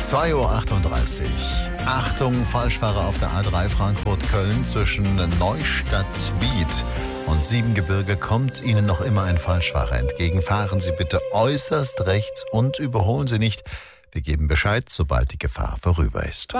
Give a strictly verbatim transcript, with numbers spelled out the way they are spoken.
zwei Uhr achtunddreißig. Achtung, Falschfahrer auf der A drei Frankfurt-Köln zwischen Neustadt-Wied und Siebengebirge kommt Ihnen noch immer ein Falschfahrer entgegen. Fahren Sie bitte äußerst rechts und überholen Sie nicht. Wir geben Bescheid, sobald die Gefahr vorüber ist.